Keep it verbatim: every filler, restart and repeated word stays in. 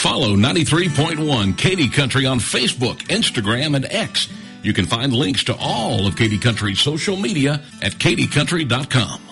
Follow ninety-three point one Katy Country on Facebook, Instagram, and X. You can find links to all of Katy Country's social media at katy country dot com.